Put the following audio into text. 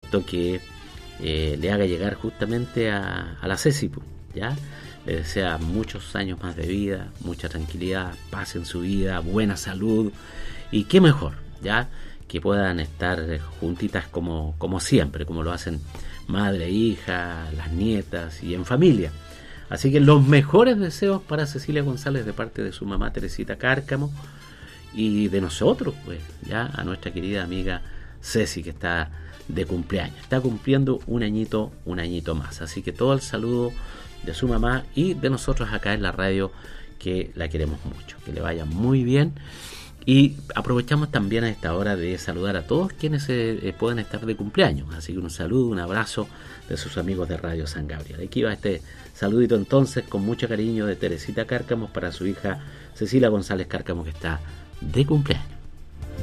esto que le haga llegar justamente a la Ceci, ¿ya? Le desea muchos años más de vida, mucha tranquilidad, paz en su vida, buena salud, y qué mejor, ¿ya? Que puedan estar juntitas como siempre, como lo hacen madre e hija, las nietas y en familia. Así que los mejores deseos para Cecilia González de parte de su mamá Teresita Cárcamo y de nosotros, pues, ya a nuestra querida amiga Ceci, que está de cumpleaños, está cumpliendo un añito más. Así que todo el saludo de su mamá y de nosotros acá en la radio, que la queremos mucho, que le vaya muy bien. Y aprovechamos también a esta hora de saludar a todos quienes pueden estar de cumpleaños. Así que un saludo, un abrazo de sus amigos de Radio San Gabriel. Aquí va este saludito entonces con mucho cariño de Teresita Cárcamo para su hija Cecilia González Cárcamo, que está de cumpleaños.